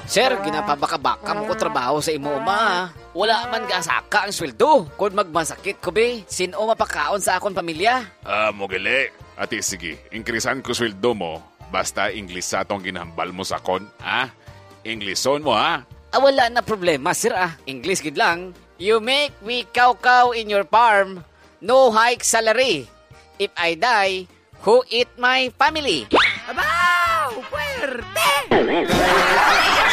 Sir, ginapabaka-baka mo ko trabaho sa imo, ma. Wala man gasaka ang sweldo. Kung magmasakit ko, be, sino mapakaon sa akong pamilya? Mogili. Ati sige, inkrisan ko sweldo mo. Basta English sa tong ginahambal mo sa kon, ha? Englishon mo, ha? Wala na problema, sir, English gid lang. You make me cow in your farm. No hike salary. If I die, who eat my family? Abaw! Puwerte!